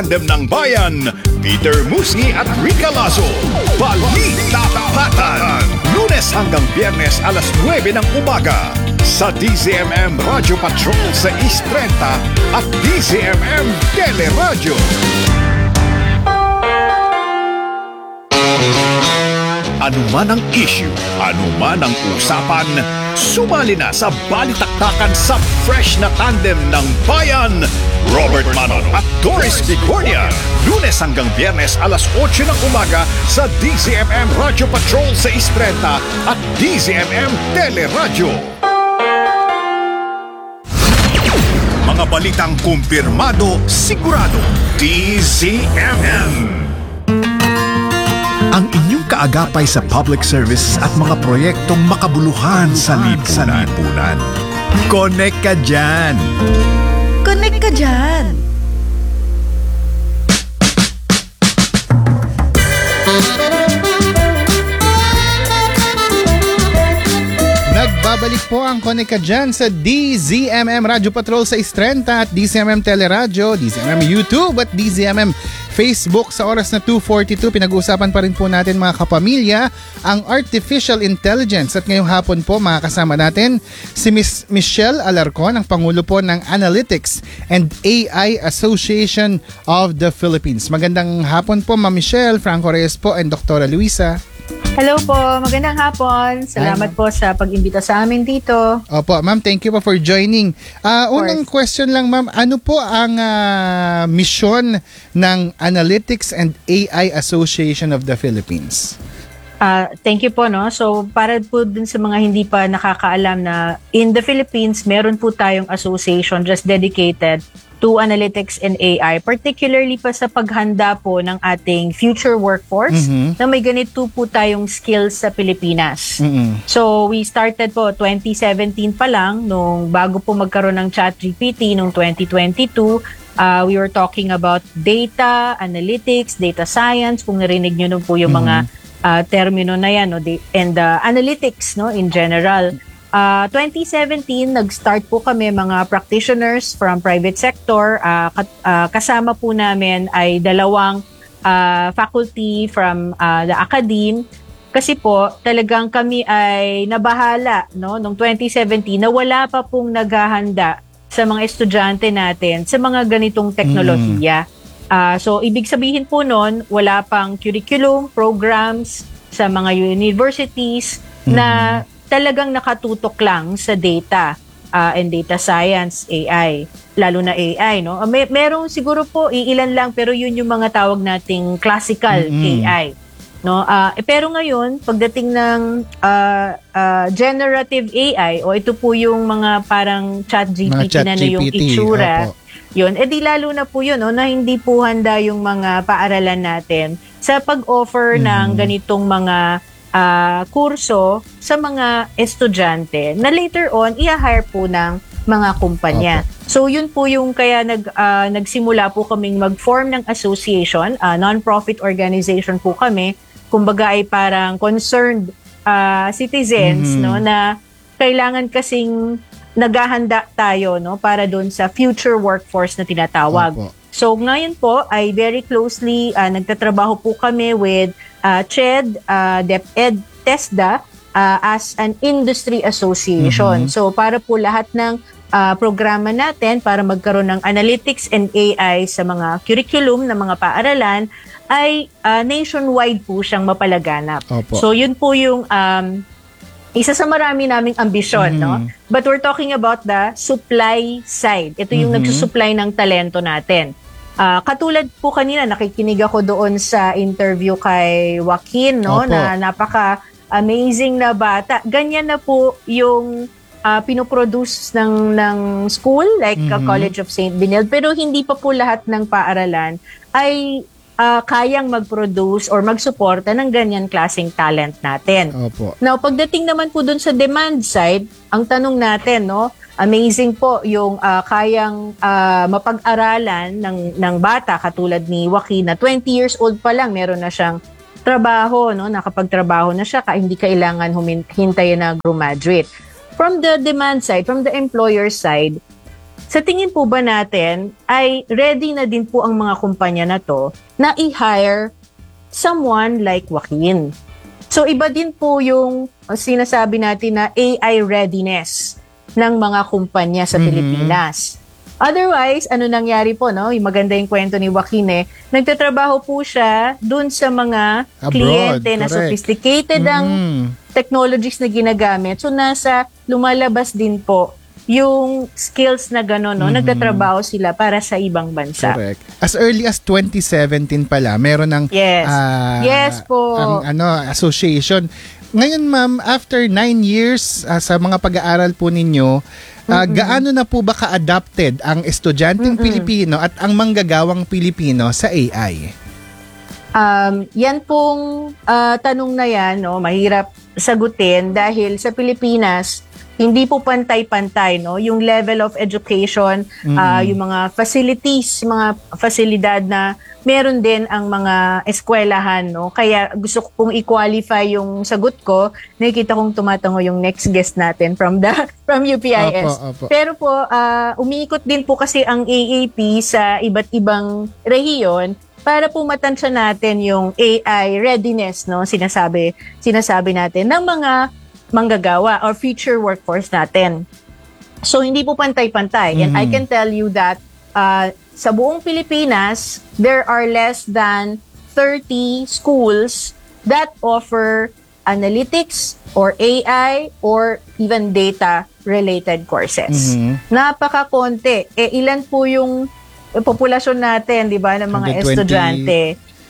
Tandem ng Bayan, Peter Musi at Rica Lazo. Balita Tapatan, Lunes hanggang Biyernes alas 9 ng umaga sa DZMM Radio Patrol sa East 30 at DZMM Teleradio. Ano man ang issue, ano man ang usapan, sumali na sa balitaktakan sa fresh na tandem ng Bayan, Robert Manong at Doris Bigornia. Lunes hanggang Biyernes alas 8 ng umaga sa DZMM Radio Patrol sa Istrenta at DZMM Teleradio. Mga balitang kumpirmado, sigurado, DZMM. Ang inyong kaagapay sa public services at mga proyektong makabuluhan sa lipunan. Connect ka dyan! Connect ka dyan! Nagbabalik po ang Connect ka dyan sa DZMM Radio Patrol sa Istrenta at DZMM Teleradio, DZMM YouTube at DZMM Facebook. Sa oras na 2:42, pinag-uusapan pa rin po natin mga kapamilya ang Artificial Intelligence. At ngayong hapon po makakasama natin si Miss Michelle Alarcon, ang Pangulo po ng Analytics and AI Association of the Philippines. Magandang hapon po Ma'am Michelle, Franco Reyes po and Dr. Luisa. Hello po, magandang hapon. Salamat po sa pag-imbita sa amin dito. Opo, ma'am, thank you po for joining. Unang question lang, ma'am, ano po ang misyon ng Analytics and AI Association of the Philippines? Thank you po, no. So, para po dun sa mga hindi pa nakakaalam na in the Philippines, meron po tayong association just dedicated to analytics and AI, particularly pa sa paghanda po ng ating future workforce na may ganito po tayong skills sa Pilipinas. So, we started po 2017 pa lang, nung bago po magkaroon ng ChatGPT nung 2022, we were talking about data, analytics, data science, kung narinig nyo po yung mga termino na yan, no, and analytics, no, in general. 2017, nag-start po kami mga practitioners from private sector. Kasama po namin ay dalawang faculty from the academe. Kasi po, talagang kami ay nabahala, no, noong 2017 na wala pa pong naghahanda sa mga estudyante natin sa mga ganitong teknolohiya. So, ibig sabihin po nun, wala pang curriculum, programs sa mga universities na talagang nakatutok lang sa data and data science, AI, lalo na AI, no? Merong siguro po iilan lang, pero yun yung mga tawag nating classical AI, no? Pero ngayon, pagdating ng generative AI, o ito po yung mga parang ChatGPT na yung itsura, yun, di lalo na po yun, no, na hindi po handa yung mga paaralan natin sa pag-offer ng ganitong mga kurso sa mga estudyante na later on i-hire po ng mga kumpanya. So yun po yung kaya nagsimula po kaming mag-form ng association, non-profit organization po kami. Kumbaga ay parang concerned citizens, no, na kailangan kasing naghahanda tayo, no, para doon sa future workforce na tinatawag. So ngayon po ay very closely nagtatrabaho po kami with CHED, DepEd, TESDA as an industry association. So para po lahat ng programa natin para magkaroon ng analytics and AI sa mga curriculum ng mga paaralan ay nationwide po siyang mapalaganap. So yun po yung isa sa marami naming ambisyon, no? But we're talking about the supply side. Ito yung nagsusupply ng talento natin. Katulad po kanina, nakikinig ako doon sa interview kay Joaquin, no, na napaka-amazing na bata. Ganyan na po yung pinoproduce ng school, like College of St. Benilde. Pero hindi pa po lahat ng paaralan ay kayang mag-produce or magsuporta ng ganyan klaseng talent natin. Now, pagdating naman po dun sa demand side, ang tanong natin, no, amazing po yung kayang mapag-aralan ng bata katulad ni Joaquin na 20 years old pa lang, meron na siyang trabaho, no, nakapagtrabaho na siya, hindi kailangan hintayin na graduate. From the demand side, from the employer side, sa tingin po ba natin ay ready na din po ang mga kumpanya na to na i-hire someone like Joaquin? So iba din po yung sinasabi natin na AI readiness ng mga kumpanya sa Pilipinas. Otherwise, ano nangyari po, no? Yung maganda yung kwento ni Joaquin nagtatrabaho po siya dun sa mga Abroad, kliyente na correct. sophisticated ang technologies na ginagamit. So lumalabas din po yung skills na gano'n, no? Nagtatrabaho sila para sa ibang bansa. Correct. As early as 2017 pala, meron ng Yes. Yes po. ang association. Ngayon ma'am, after 9 years sa mga pag-aaral po ninyo, gaano na po ba ka-adapted ang estudyanteng Pilipino at ang manggagawang Pilipino sa AI? Yan pong tanong na yan, no, mahirap sagutin dahil sa Pilipinas, hindi po pantay-pantay, no, yung level of education, yung mga facilities, mga fasilidad na meron din ang mga eskwelahan, no. Kaya gusto ko pong i-qualify yung sagot ko. Nakikita kong tumatango yung next guest natin from UPIS. Opo. Pero po, umiikot din po kasi ang AAP sa iba't ibang rehiyon para po matansya natin yung AI readiness, no, sinasabi natin ng mga manggagawa or future workforce natin. So hindi po pantay-pantay. And I can tell you that sa buong Pilipinas, there are less than 30 schools that offer analytics or AI or even data-related courses. Napakakonti. Ilan po yung populasyon natin, di ba, ng mga 120. estudyante.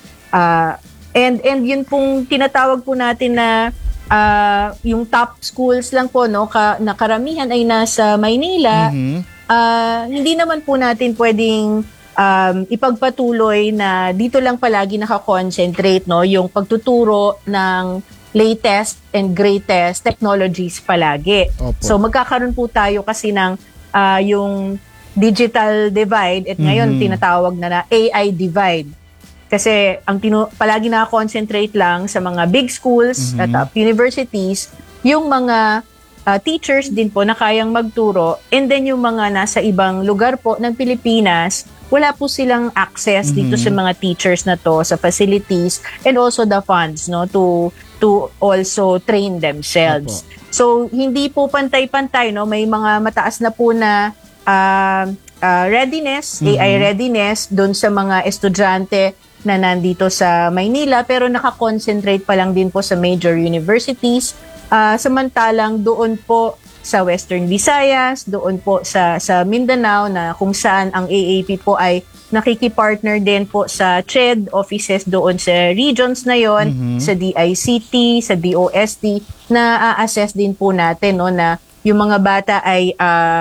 And yun pong tinatawag po natin na yung top schools lang po, no, na karamihan ay nasa Maynila. Hindi naman po natin pwedeng ipagpatuloy na dito lang palagi nakakonsentrate, no, yung pagtuturo ng latest and greatest technologies palagi. Opo. So magkakaroon po tayo kasi ng yung digital divide at ngayon tinatawag na AI divide. Kasi ang palagi naka-concentrate lang sa mga big schools at universities, yung mga teachers din po na kayang magturo, and then yung mga nasa ibang lugar po ng Pilipinas, wala po silang access dito sa mga teachers na to, sa facilities, and also the funds, no, to also train themselves. So hindi po pantay-pantay, no, may mga mataas na po na readiness, AI readiness doon sa mga estudyante na nandito sa Maynila, pero nakakonsentrate pa lang din po sa major universities. Samantalang doon po sa Western Visayas, doon po sa Mindanao, na kung saan ang AAP po ay nakikipartner din po sa CHED offices doon sa regions na yon, sa DICT, sa DOST, na assess din po natin, no, na yung mga bata ay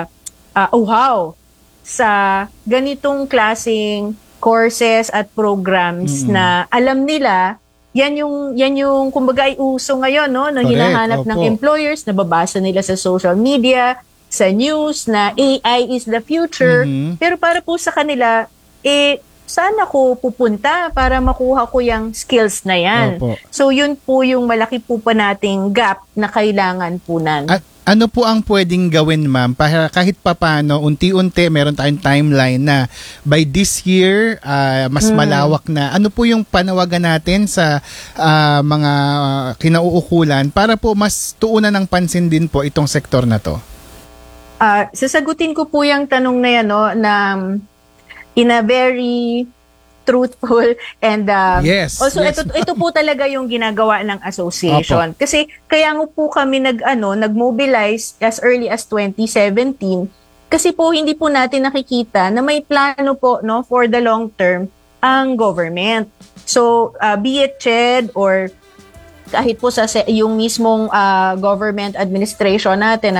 uhaw sa ganitong klaseng courses at programs na alam nila, yan yung kumbaga ay uso ngayon, no, na hinahanap ng employers, nababasa nila sa social media, sa news, na AI is the future. Pero para po sa kanila, saan ako pupunta para makuha ko yung skills na yan? Opo. So yun po yung malaki po pa nating gap na kailangan punan. At ano po ang pwedeng gawin, ma'am, para kahit papano, unti-unti, meron tayong timeline na by this year, mas malawak na. Ano po yung panawagan natin sa mga kinauukulan para po mas tuunan ng pansin din po itong sektor na to? Sasagutin ko po yung tanong na yan, no, na in a very truthful and Yes, also yes. ito po talaga yung ginagawa ng association. Kasi kaya nga po kami nag-mobilize as early as 2017 kasi po hindi po natin nakikita na may plano po, no, for the long term ang government. So be it CHED or kahit po sa yung mismong government administration natin,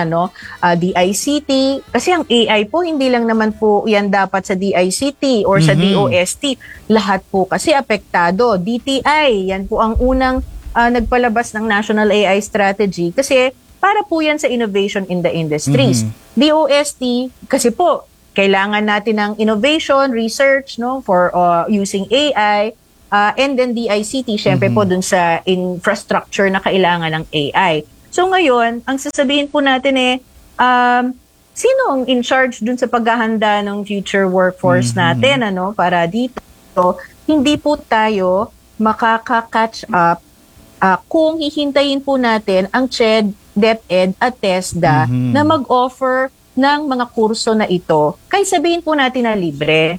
DICT, kasi ang AI po hindi lang naman po yan dapat sa DICT or sa DOST, lahat po kasi apektado. DTI, yan po ang unang nagpalabas ng National AI Strategy kasi para po yan sa innovation in the industries. DOST, kasi po kailangan natin ng innovation, research, no, for using AI. And then DICT, syempre po dun sa infrastructure na kailangan ng AI. So ngayon, ang sasabihin po natin sino ang in charge dun sa paghahanda ng future workforce natin, para dito hindi po tayo makaka-catch up kung hihintayin po natin ang CHED, DepEd at TESDA na mag-offer ng mga kurso na ito. Kahit sabihin po natin na libre.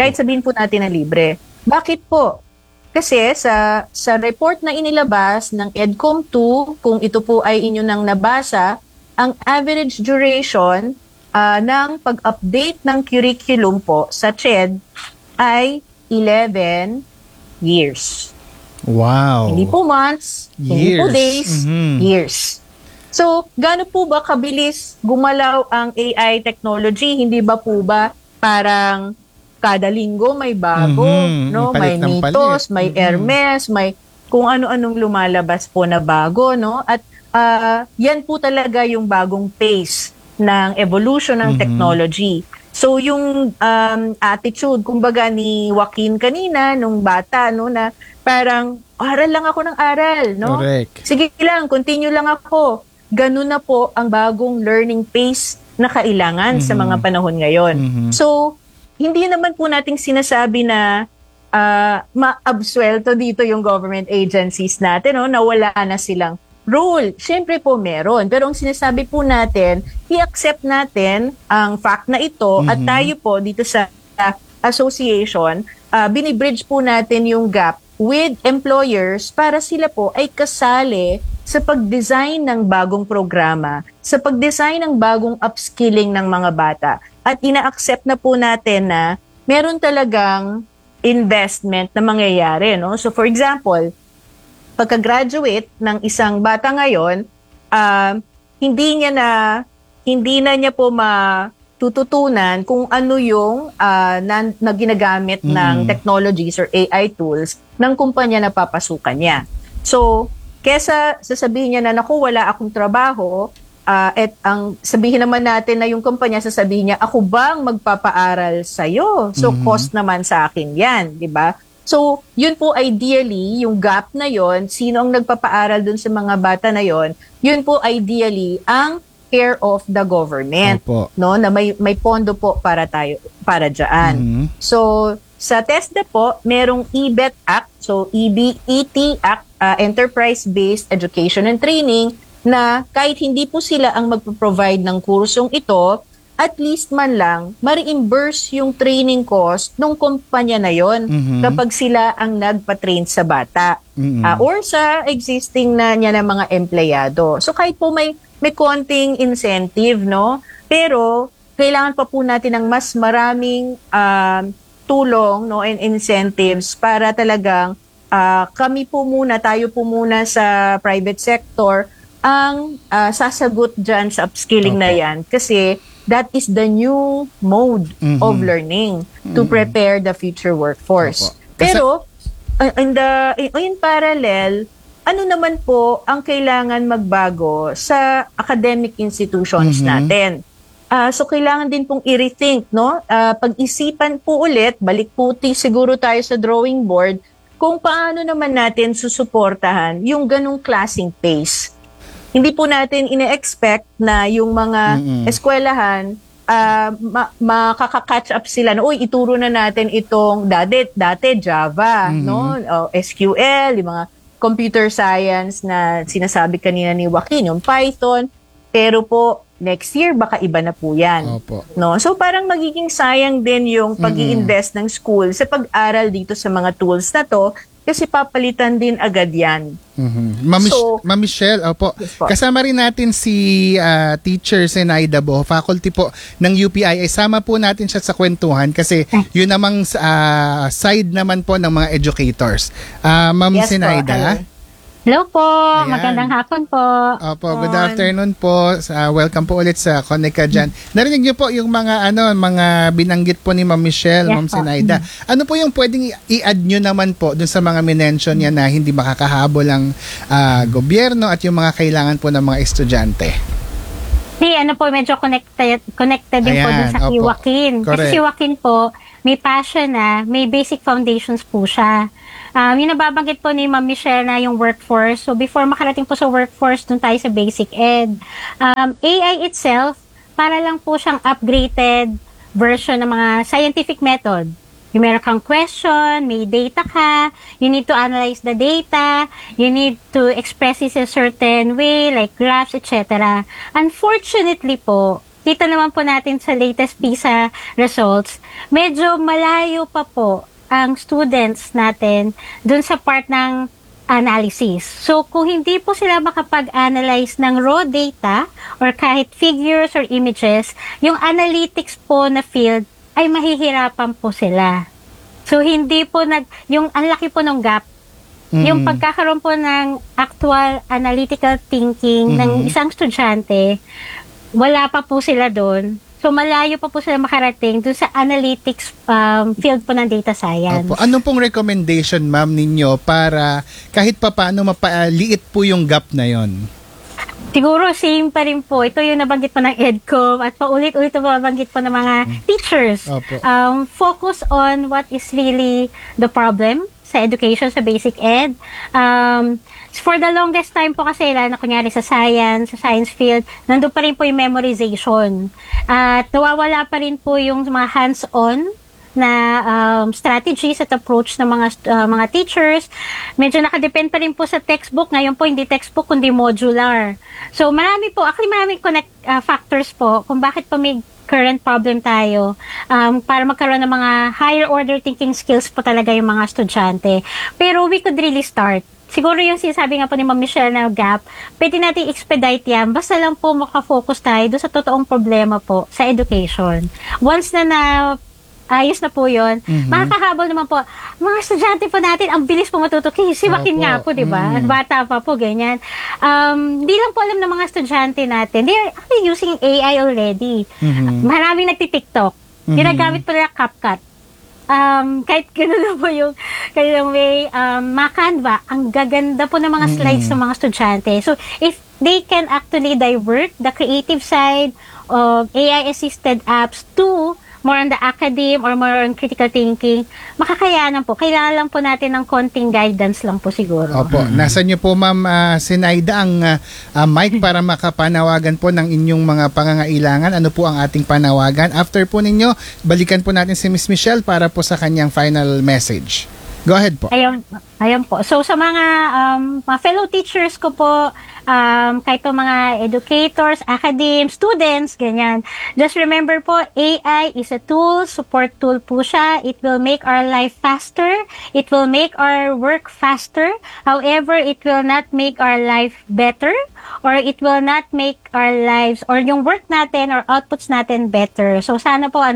Bakit po? Kasi sa report na inilabas ng EDCOM 2, kung ito po ay inyo nang nabasa, ang average duration ng pag-update ng curriculum po sa CHED ay 11 years. Wow. Hindi po months, hindi po days, years. So, gaano po ba kabilis gumalaw ang AI technology? Hindi ba po ba parang kada linggo may bago, no? May Mythos, may Hermes, may kung ano-anong lumalabas po na bago, no? At yan po talaga yung bagong pace ng evolution ng technology. So yung attitude, kumbaga ni Joaquin kanina, nung bata, no, na parang aral lang ako ng aral, no? Correct. Sige lang, continue lang ako. Ganun na po ang bagong learning pace na kailangan sa mga panahon ngayon. So, hindi naman po nating sinasabi na ma-absuelto dito yung government agencies natin, no, na wala na silang role. Siyempre po meron. Pero ang sinasabi po natin, i-accept natin ang fact na ito at tayo po dito sa association, binibridge po natin yung gap with employers para sila po ay kasali sa pag-design ng bagong programa, sa pag-design ng bagong upskilling ng mga bata. At ina-accept na po natin na meron talagang investment na mangyayari, no? So for example, pagka-graduate ng isang bata ngayon, hindi na niya po matututunan kung ano yung na ginagamit ng technologies or AI tools ng kumpanya na papasukan niya. So, kesa sasabihin niya na, naku, wala akong trabaho, at ang sabihin naman natin na yung kumpanya sasabihin niya, ako bang magpapaaral sa'yo? So, cost naman sa akin yan, di ba? So, yun po ideally, yung gap na yon, sino ang nagpapaaral dun sa mga bata na yon, yun po ideally ang care of the government. Opo. No, na may pondo po para diyan. So, sa TESDA po, merong EBET Act, so EBET Act, Enterprise-Based Education and Training, na kahit hindi po sila ang magpo-provide ng kursong ito, at least man lang, ma-reimburse yung training cost ng kumpanya na yon kapag sila ang nagpa-train sa bata or sa existing na niya ng mga empleyado. So kahit po may konting incentive, no? Pero kailangan pa po natin ng mas maraming tulong, no, and incentives para talagang tayo po muna sa private sector ang sasagot dyan sa upskilling na yan. Kasi that is the new mode of learning to prepare the future workforce. Pero, in parallel, ano naman po ang kailangan magbago sa academic institutions natin? So, kailangan din pong i-rethink, no? Pag-isipan po ulit, balik po siguro tayo sa drawing board, kung paano naman natin susuportahan yung ganong klaseng pace. Hindi po natin ine-expect na yung mga eskwelahan makaka-catch up sila na, uy, ituro na natin itong dati Java, no? SQL, yung mga computer science na sinasabi kanina ni Joaquin, yung Python, pero po next year baka iba na po yan. Opo. No? So parang magiging sayang din yung pag-i-invest ng school sa pag-aral dito sa mga tools na to kasi papalitan din agad yan. Ma'am Michelle, opo. Yes po. Kasama rin natin si Teacher Zenaida Bo, faculty po ng UPI. Sama po natin siya sa kwentuhan kasi yun namang side naman po ng mga educators. Ma'am Yes po, Zenaida. Hello po, Ayan. magandang hapon po. Opo, good afternoon po. Welcome po ulit sa Connect Ka Dyan. Narinig niyo po yung mga binanggit po ni Ma'am Michelle, Yes Ma'am po. Zenaida. Ano po yung pwedeng i-add nyo naman po dun sa mga minention niya na hindi makakahabol ang gobyerno at yung mga kailangan po ng mga estudyante? Medyo connected din po Ayan, dun sa kay opo. Joaquin. Correct. Kasi si Joaquin po, may passion na, may basic foundations po siya. Yung nababanggit po ni Ma'am Michelle na yung workforce. So before makarating po sa workforce, dun tayo sa basic ed. AI itself, para lang po siyang upgraded version ng mga scientific method. Yung meron kang question, may data ka, you need to analyze the data, you need to express it a certain way, like graphs, etc. Unfortunately po, kita naman po natin sa latest PISA results, medyo malayo pa po ang students natin dun sa part ng analysis. So, kung hindi po sila makapag-analyze ng raw data or kahit figures or images, yung analytics po na field ay mahihirapan po sila. So, hindi po ang laki po ng gap. Yung pagkakaroon po ng actual analytical thinking ng isang estudyante, wala pa po sila doon. So, malayo pa po sila makarating doon sa analytics field po ng data science. Opo. Anong pong recommendation, ma'am, ninyo para kahit papaano mapaliit po yung gap na yon? Siguro same pa rin po. Ito yung nabanggit po ng EDCOM at paulit-ulit na nabanggit po ng mga teachers. Opo. Focus on what is really the problem sa education, sa basic ed. For the longest time po kasi, na kunyari sa science field, nandun pa rin po yung memorization. At nawawala pa rin po yung mga hands-on na strategies at approach ng mga teachers. Medyo nakadepend pa rin po sa textbook. Ngayon po, hindi textbook, kundi modular. So, maraming factors po kung bakit po may current problem tayo para magkaroon ng mga higher order thinking skills po talaga yung mga estudyante. Pero we could really start. Siguro yung sinasabi nga po ni Ma'am Michelle na gap, pwede natin expedite yan. Basta lang po makafocus tayo doon sa totoong problema po sa education. Once na ayos na po yun. Makakahabol naman po. Mga estudyante po natin, ang bilis po matuto. Siwakin nga po, di ba? Bata pa po, ganyan. Di lang po alam ng mga estudyante natin. They are actually using AI already. Maraming nagtitiktok. Ginagamit po nila CapCut. Kahit gano'n na po yung kanilang way, Canva, ang gaganda po ng mga slides ng mga estudyante. So, if they can actually divert the creative side of AI-assisted apps to more on the academe or more on critical thinking, makakayanan po. Kailangan lang po natin ng konting guidance lang po siguro. Opo. Nasa niyo po, Ma'am Zenaida, ang mic para makapanawagan po ng inyong mga pangangailangan. Ano po ang ating panawagan? After po ninyo, balikan po natin si Miss Michelle para po sa kanyang final message. Go ahead po. Ayun po. So, sa mga fellow teachers ko po, kahit po mga educators, academics, students, ganyan. Just remember po, AI is a tool, support tool po siya. It will make our life faster. It will make our work faster. However, it will not make our life better, or it will not make our lives or yung work natin or outputs natin better. So, sana po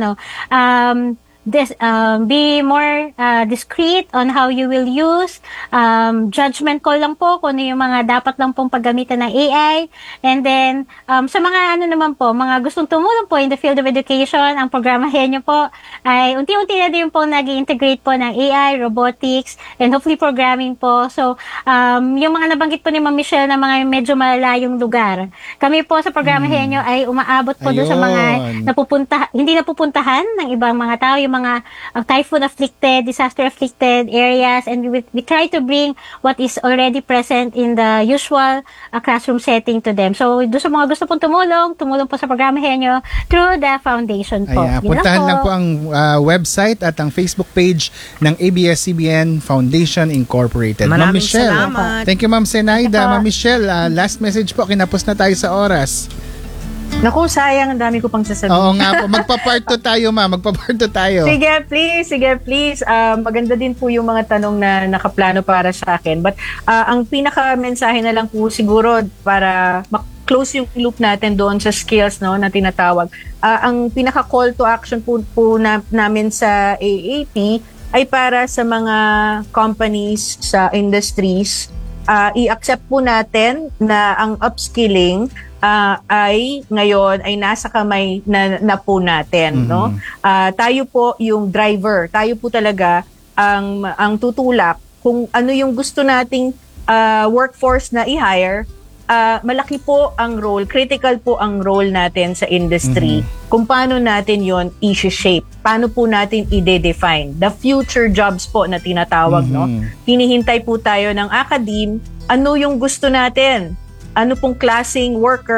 be more discreet on how you will use. Judgment call lang po kung ano yung mga dapat lang pong paggamitan ng AI. And then, sa mga mga gustong tumulong po in the field of education, ang programahin nyo po ay unti-unti na din po nag-integrate po ng AI, robotics, and hopefully programming po. So, yung mga nabanggit po ni Ma'am Michelle na mga medyo malalayong lugar. Kami po sa programahin nyo ay umaabot po doon sa mga hindi napupuntahan ng ibang mga tao, yung mga typhoon-afflicted, disaster-afflicted areas, and we try to bring what is already present in the usual classroom setting to them. So, doon sa mga gusto pong tumulong po sa programa henyo through the foundation po. Ayan, puntahan lang po ang website at ang Facebook page ng ABS-CBN Foundation Incorporated. Ma'am Maraming Michelle. salamat. Thank you, Ma'am Zenaida. Ma'am Michelle, last message po. Kinapos na tayo sa oras. Naku, sayang, ang dami ko pang sasabihin. Oo nga po. Magpa-part 2 tayo, ma'am. Magpa-part 2 tayo. Sige, please. Maganda din po yung mga tanong na nakaplano para sa akin. But ang pinaka-mensahe na lang po siguro para close yung loop natin doon sa skills na tinatawag. Ang pinaka-call to action po namin sa AAP ay para sa mga companies, sa industries. I-accept po natin na ang upskilling ay ngayon ay nasa kamay na po natin, no? Tayo po yung driver, tayo po talaga ang tutulak kung ano yung gusto nating workforce na i-hire. Malaki po ang role, critical po ang role natin sa industry. Kung paano natin yon i-shape, paano po natin i-define the future jobs po na tinatawag, no? Hinihintay po tayo ng academe, ano yung gusto natin? Ano pong klaseng worker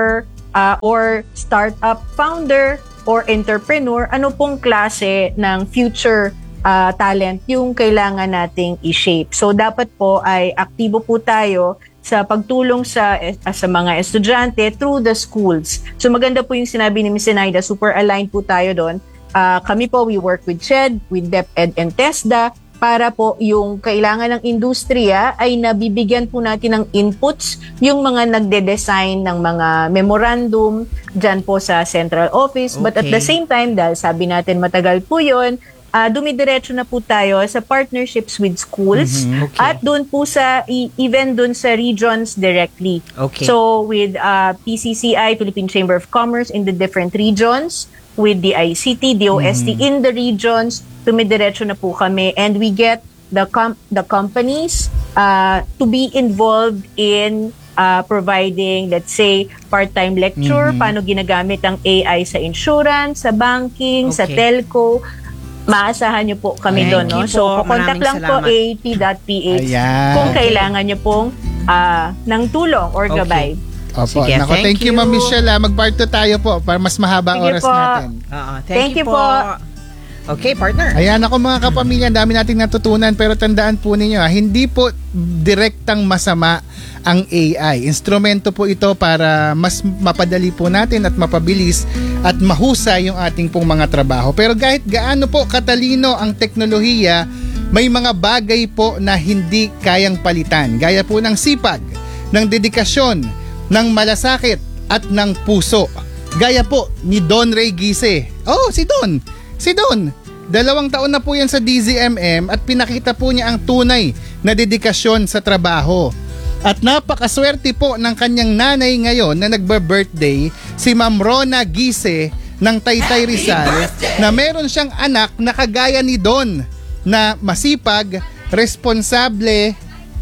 or startup founder or entrepreneur, ano pong klase ng future talent yung kailangan nating i-shape. So dapat po ay aktibo po tayo sa pagtulong sa mga estudyante through the schools. So maganda po yung sinabi ni Ms. Zenaida, super aligned po tayo doon. Kami po, we work with SHED, with DepEd and TESDA, para po yung kailangan ng industriya ay nabibigyan po natin ng inputs yung mga nagde-design ng mga memorandum dyan po sa central office. But at the same time, dahil sabi natin matagal po yun, dumidiretso na po tayo sa partnerships with schools at doon po sa, even doon sa regions directly. So with PCCI, Philippine Chamber of Commerce in the different regions, with the ICT, DOST in the regions, tumidiretso na po kami, and we get the companies to be involved in providing, let's say, part-time lecture, paano ginagamit ang AI sa insurance, sa banking, sa telco. Maasahan niyo po kami doon, no? So, contact lang po AT.ph kung kailangan niyo pong ng tulong or gabay. Opo. Sige, nako, thank you, Ma'am Michelle. Mag-part 2 tayo po para mas mahaba ang oras natin. Thank you po. Okay, partner. Ayan, ako mga kapamilya, dami nating natutunan, pero tandaan po ninyo, hindi po direktang masama ang AI. Instrumento po ito para mas mapadali po natin at mapabilis at mahusay yung ating pong mga trabaho. Pero kahit gaano po katalino ang teknolohiya, may mga bagay po na hindi kayang palitan. Gaya po ng sipag, ng dedikasyon, ng malasakit at ng puso. Gaya po ni Don Ray Gise. Oh, si Don. 2 taon na po yan sa DZMM at pinakita po niya ang tunay na dedikasyon sa trabaho. At napakaswerte po ng kanyang nanay ngayon na nagba-birthday, si Ma'am Rona Gise ng Taytay Rizal, na meron siyang anak na kagaya ni Don, na masipag, responsable,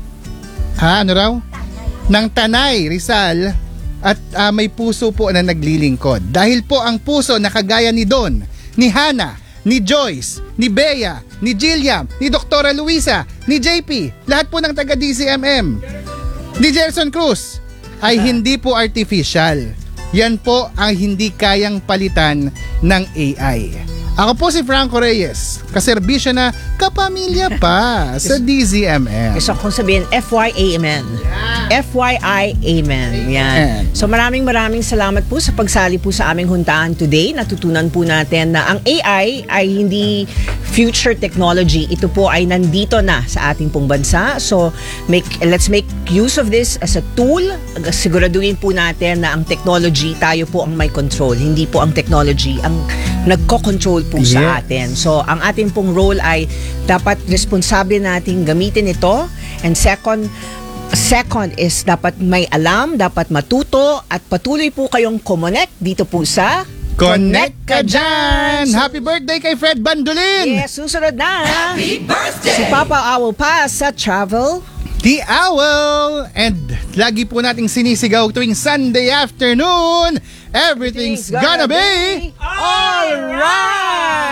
ng Tanay Rizal, at may puso po na naglilingkod. Dahil po ang puso na kagaya ni Don, ni Hannah, ni Joyce, ni Bea, ni Jilliam, ni Doktora Luisa, ni JP, lahat po ng taga DCMM, ni Gerson Cruz, ay hindi po artificial. Yan po ang hindi kayang palitan ng AI. Ako po si Franco Reyes, kaserbisyo na kapamilya pa sa DZMM. Gusto kong sabihin, FYI Amen. FYI Amen. Yan. So maraming salamat po sa pagsali po sa aming huntahan today. Natutunan po natin na ang AI ay hindi future technology. Ito po ay nandito na sa ating pong bansa. So let's make use of this as a tool. Siguraduhin po natin na ang technology, tayo po ang may control. Hindi po ang technology ang nagko-control po sa atin. So, ang ating pong role ay dapat responsable nating gamitin ito. And second is dapat may alam, dapat matuto, at patuloy po kayong kumonect dito po sa Connect ka dyan! Happy birthday kay Fred Bandolin! Yes, susunod na! Happy birthday! Si Papa Owl pa sa Travel The Owl! And lagi po nating sinisigaw tuwing Sunday afternoon, everything's gonna be alright!